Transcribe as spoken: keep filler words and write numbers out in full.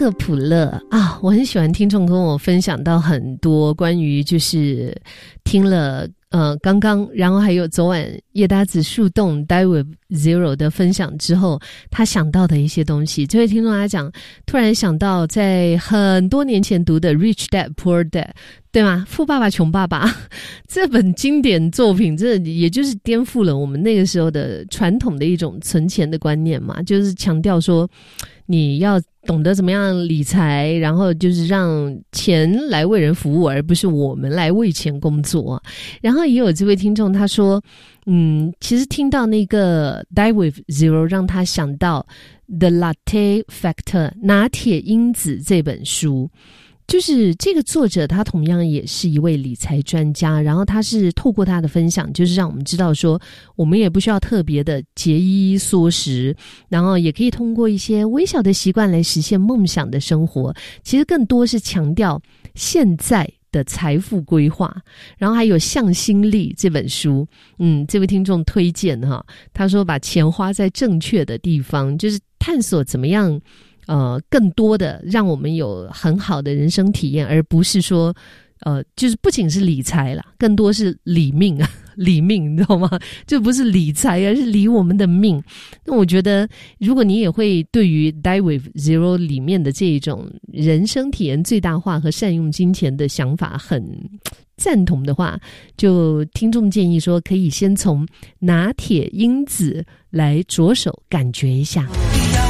特普勒啊，我很喜欢听众跟我分享到很多关于就是听了呃刚刚，然后还有昨晚叶达子树洞 Die with Zero 的分享之后，他想到的一些东西。这位听众来讲，突然想到在很多年前读的 Rich Dad Poor Dad， 对吗？富爸爸穷爸爸这本经典作品，这也就是颠覆了我们那个时候的传统的一种存钱的观念嘛，就是强调说你要懂得怎么样理财，然后就是让钱来为人服务，而不是我们来为钱工作。然后也有这位听众他说，嗯，其实听到那个 Die with Zero 让他想到 The Latte Factor 拿铁因子这本书。就是这个作者他同样也是一位理财专家，然后他是透过他的分享，就是让我们知道说我们也不需要特别的节衣缩食，然后也可以通过一些微小的习惯来实现梦想的生活。其实更多是强调现在的财富规划，然后还有向心力这本书，嗯，这位听众推荐哈，他说把钱花在正确的地方，就是探索怎么样呃，更多的让我们有很好的人生体验，而不是说呃，就是不仅是理财啦，更多是理命啊，理命，你知道吗？就不是理财，而是理我们的命。那我觉得，如果你也会对于 Die with Zero 里面的这一种人生体验最大化和善用金钱的想法很赞同的话，就听众建议说，可以先从拿铁因子来着手感觉一下。